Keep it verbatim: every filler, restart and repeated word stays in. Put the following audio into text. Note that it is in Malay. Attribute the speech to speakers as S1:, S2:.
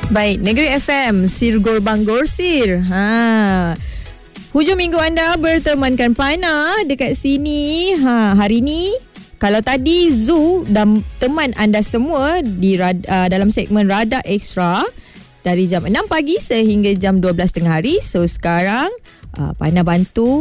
S1: Baik, Negeri F M, Sir Gorbang Gorsir. Ha. Hujung minggu anda bertemankan Pana dekat sini. Ha, hari ni kalau tadi Zu dan teman anda semua di uh, dalam segmen Radar Extra dari jam enam pagi sehingga jam dua belas tengah hari. So sekarang uh, Pana bantu